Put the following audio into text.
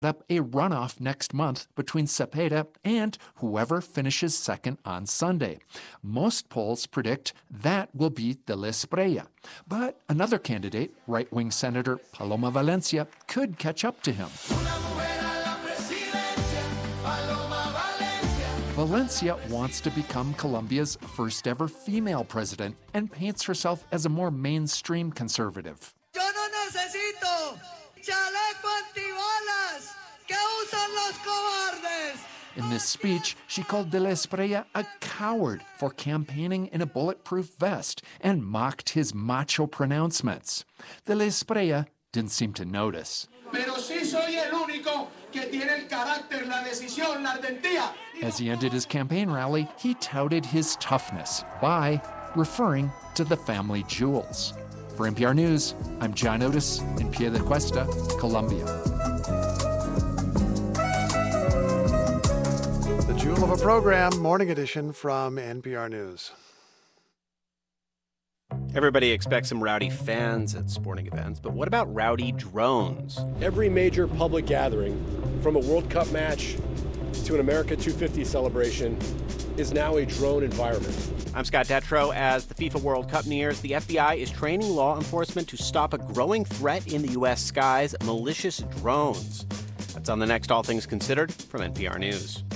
up a runoff next month between Cepeda and whoever finishes second on Sunday. Most polls predict that will be De la Espriella. But another candidate, right-wing Senator Paloma Valencia, could catch up to him. Valencia wants to become Colombia's first ever female president and paints herself as a more mainstream conservative. Yo no necesito chaleco antibalas que usan los cobardes. In this speech, she called De la Espriella a coward for campaigning in a bulletproof vest and mocked his macho pronouncements. De la Espriella didn't seem to notice. Pero sí soy el único que tiene el carácter, la decisión, la ardentía. As he ended his campaign rally, he touted his toughness by referring to the family jewels. For NPR News, I'm John Otis in Piedecuesta, Colombia. The Jewel of a Program, Morning Edition from NPR News. Everybody expects some rowdy fans at sporting events, but what about rowdy drones? Every major public gathering, from a World Cup match to an America 250 celebration, is now a drone environment. I'm Scott Detrow. As the FIFA World Cup nears, the FBI is training law enforcement to stop a growing threat in the U.S. skies, malicious drones. That's on the next All Things Considered from NPR News.